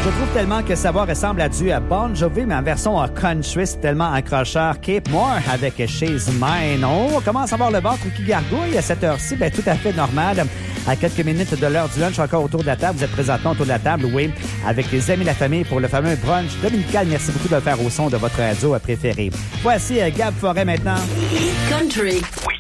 Je trouve tellement que sa voix ressemble à du Bon Jovi, mais en version country, c'est tellement accrocheur. Kate Moore avec She's Mine. On commence à voir le ventre qui gargouille à cette heure-ci. Bien, tout à fait normal. À quelques minutes de l'heure du lunch, encore autour de la table. Vous êtes présentement autour de la table, oui, avec les amis de la famille pour le fameux brunch dominical. Merci beaucoup de le faire au son de votre radio préférée. Voici Gab Forêt maintenant. Country.